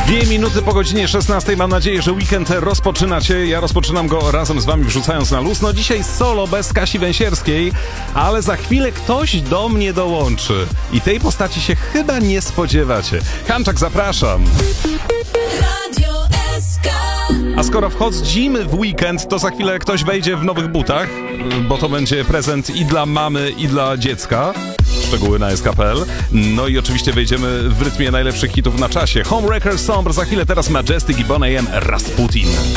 2 minuty po godzinie 16. Mam nadzieję, że weekend rozpoczynacie. Ja rozpoczynam go razem z wami, wrzucając na luz. No dzisiaj solo bez Kasi Węsierskiej, ale za chwilę ktoś do mnie dołączy. I tej postaci się chyba nie spodziewacie. Hanczak, zapraszam. A skoro wchodzimy w weekend, to za chwilę ktoś wejdzie w nowych butach, bo to będzie prezent i dla mamy, i dla dziecka. Szczegóły na sk.pl. No i oczywiście wejdziemy w rytmie najlepszych hitów na czasie. Homewrecker Sombre za chwilę, teraz Majestic i Bon AM Rasputin.